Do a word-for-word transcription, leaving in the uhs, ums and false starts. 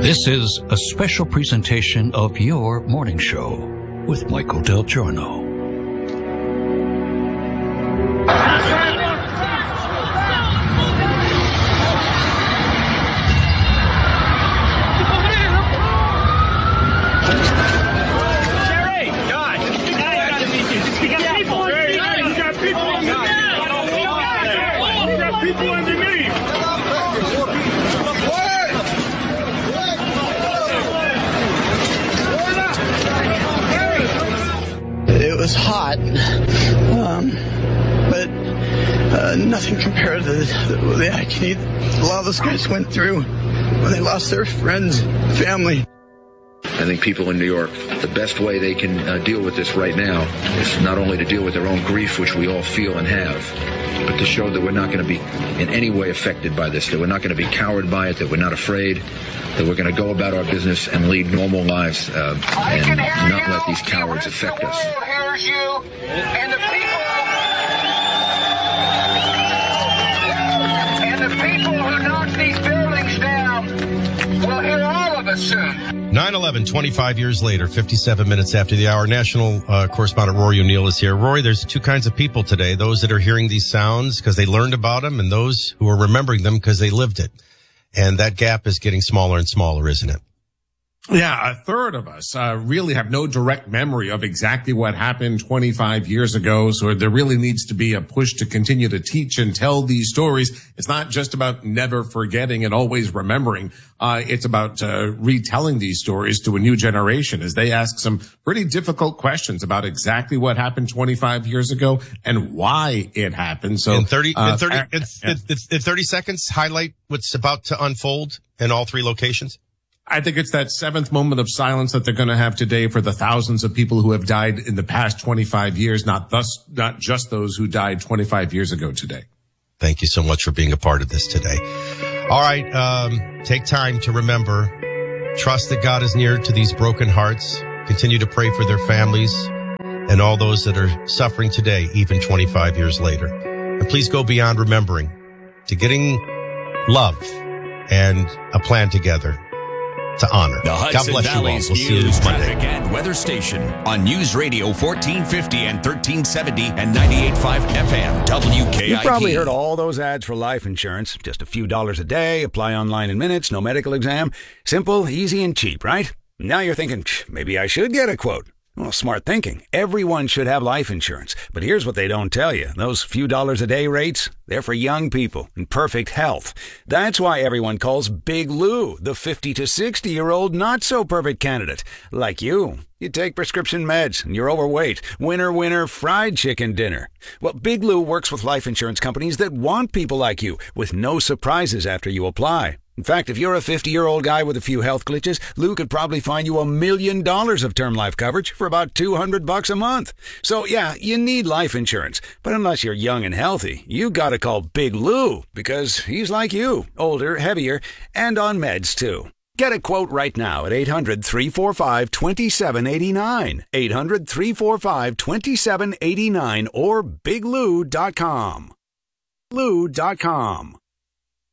This is a special presentation of Your Morning Show with Michael Del Giorno. It was hot, um, but uh, nothing compared to the, the agony a lot of those guys went through when they lost their friends, family. I think people in New York, the best way they can uh, deal with this right now is not only to deal with their own grief, which we all feel and have, but to show that we're not going to be in any way affected by this, that we're not going to be cowed by it, that we're not afraid, that we're going to go about our business and lead normal lives uh, and not let these cowards affect us. The world hears you, and the people, and the people who knock these buildings down will hear all of us soon. nine eleven, twenty-five years later, fifty-seven minutes after the hour. National uh, correspondent Rory O'Neill is here. Rory, there's two kinds of people today. Those that are hearing these sounds because they learned about them, and those who are remembering them because they lived it. And that gap is getting smaller and smaller, isn't it? Yeah, a third of us uh, really have no direct memory of exactly what happened twenty-five years ago. So there really needs to be a push to continue to teach and tell these stories. It's not just about never forgetting and always remembering. Uh, it's about uh, retelling these stories to a new generation as they ask some pretty difficult questions about exactly what happened twenty-five years ago and why it happened. So in thirty, uh, in, thirty uh, in, in, in thirty seconds, highlight what's about to unfold in all three locations. I think it's that seventh moment of silence that they're going to have today for the thousands of people who have died in the past twenty-five years, not thus, not just those who died twenty-five years ago today. Thank you so much for being a part of this today. All right. Um, take time to remember, trust that God is near to these broken hearts. Continue to pray for their families and all those that are suffering today, even twenty-five years later. And please go beyond remembering to getting love and a plan together to honor. The Hudson God bless Valley's you all. We'll News, see you Monday. Traffic, and Weather Station on News Radio fourteen fifty and thirteen seventy and ninety-eight point five F M W K I P. You've probably heard all those ads for life insurance. Just a few dollars a day, apply online in minutes, no medical exam. Simple, easy, and cheap, right? Now you're thinking, maybe I should get a quote. Well, smart thinking. Everyone should have life insurance. But here's what they don't tell you. Those few dollars a day rates, they're for young people in perfect health. That's why everyone calls Big Lou the fifty to sixty-year-old not-so-perfect candidate. Like you. You take prescription meds and you're overweight. Winner, winner, fried chicken dinner. Well, Big Lou works with life insurance companies that want people like you with no surprises after you apply. In fact, if you're a fifty-year-old guy with a few health glitches, Lou could probably find you a million dollars of term life coverage for about two hundred bucks a month. So yeah, you need life insurance. But unless you're young and healthy, you gotta call Big Lou because he's like you, older, heavier, and on meds too. Get a quote right now at eight hundred, three four five, two seven eight nine, eight hundred, three four five, two seven eight nine or big lou dot com. lou dot com.